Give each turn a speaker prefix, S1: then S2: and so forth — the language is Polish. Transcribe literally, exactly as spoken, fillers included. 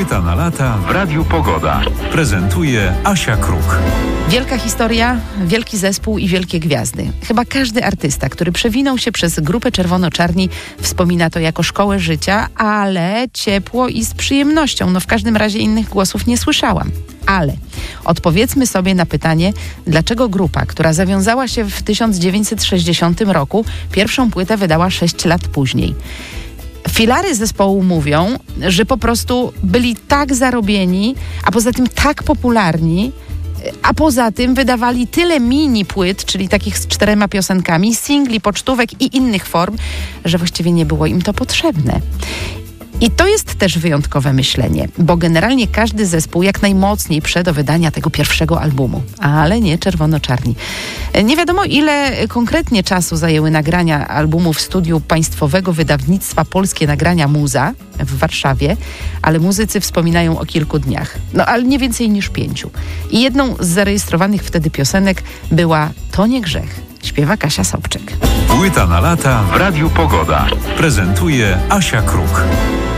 S1: Płyta na lata w Radiu Pogoda. Prezentuje Asia Kruk.
S2: Wielka historia, wielki zespół i wielkie gwiazdy. Chyba każdy artysta, który przewinął się przez grupę Czerwono-Czarni, wspomina to jako szkołę życia, ale ciepło i z przyjemnością. No w każdym razie innych głosów nie słyszałam. Ale odpowiedzmy sobie na pytanie, dlaczego grupa, która zawiązała się w tysiąc dziewięćset sześćdziesiątym roku, pierwszą płytę wydała sześć lat później. Filary zespołu mówią, że po prostu byli tak zarobieni, a poza tym tak popularni, a poza tym wydawali tyle mini płyt, czyli takich z czterema piosenkami, singli, pocztówek i innych form, że właściwie nie było im to potrzebne. I to jest też wyjątkowe myślenie, bo generalnie każdy zespół jak najmocniej prze do wydania tego pierwszego albumu, ale nie Czerwono-Czarni. Nie wiadomo, ile konkretnie czasu zajęły nagrania albumu w studiu Państwowego Wydawnictwa Polskie Nagrania Muza w Warszawie, ale muzycy wspominają o kilku dniach, no ale nie więcej niż pięciu. I jedną z zarejestrowanych wtedy piosenek była To nie grzech, śpiewa Kasia Sobczyk.
S1: Płyta na lata w Radiu Pogoda. Prezentuje Asia Kruk.